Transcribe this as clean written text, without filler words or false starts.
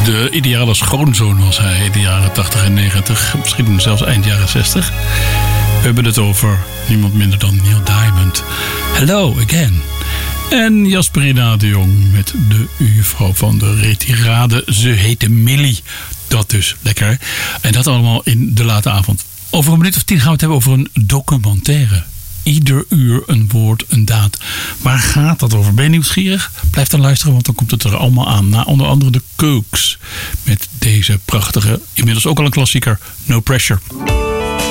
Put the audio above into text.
De ideale schoonzoon was hij in de jaren 80 en 90. Misschien zelfs eind jaren 60. We hebben het over niemand minder dan Neil Diamond. Hello again. En Jasperina de Jong met de juffrouw van de retirade. Ze heette Millie. Dat dus, lekker. En dat allemaal in de late avond. Over een minuut of 10 gaan we het hebben over een documentaire. Ieder uur een woord, een daad. Waar gaat dat over? Ben je nieuwsgierig? Blijf dan luisteren, want dan komt het er allemaal aan. Na onder andere de Kooks. Met deze prachtige, inmiddels ook al een klassieker, No Pressure.